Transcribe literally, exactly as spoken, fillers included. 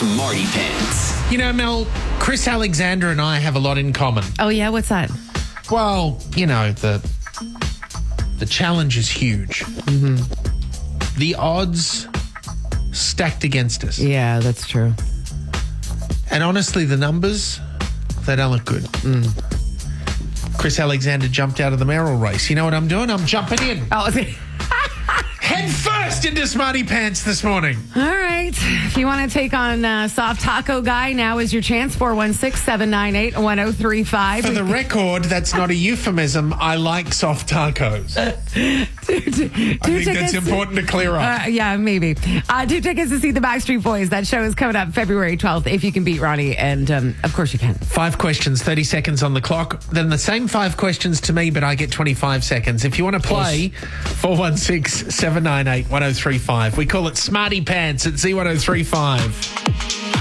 Smarty Pants. You know, Mel, Chris Alexander and I have a lot in common. Oh, yeah? What's that? Well, you know, the the challenge is huge. Mm-hmm. The odds stacked against us. Yeah, that's true. And honestly, the numbers, they don't look good. Mm. Chris Alexander jumped out of the mayoral race. You know what I'm doing? I'm jumping in. Oh, Head first into Smarty Pants this morning. all right. If you want to take on uh, Soft Taco Guy, now is your chance. four one six, seven nine eight, one oh three five. For the record, that's not a euphemism. I like soft tacos. two, two, I think that's important to clear up. Uh, yeah, maybe. Uh, two tickets to see the Backstreet Boys. That show is coming up February twelfth, if you can beat Ronnie. And, um, of course, you can. Five questions, thirty seconds on the clock. Then the same five questions to me, but I get twenty-five seconds. If you want to play, four one six, seven nine eight, one oh three five. We call it Smarty Pants at Z one oh three five.